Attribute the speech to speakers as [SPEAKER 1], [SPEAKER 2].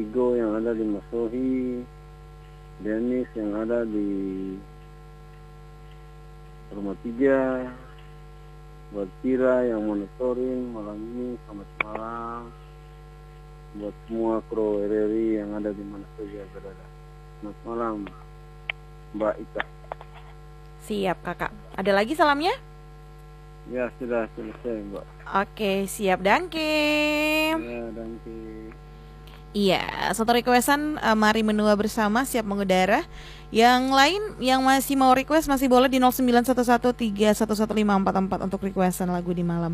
[SPEAKER 1] Igo yang ada di Masohi, Dennis yang ada di Rumah 3, buat Tira yang monitoring malam ini, selamat malam. Buat semua kru RRI yang ada di mana saja berada. Selamat malam, Mbak Ika.
[SPEAKER 2] Siap kakak. Ada lagi salamnya?
[SPEAKER 1] Ya, sudah selesai, Mbak.
[SPEAKER 2] Oke, siap Dangkim.
[SPEAKER 1] Ya, danke.
[SPEAKER 2] Iya, satu requestan mari menua bersama siap mengudara. Yang lain yang masih mau request masih boleh di 091131115444 untuk requestan lagu di malam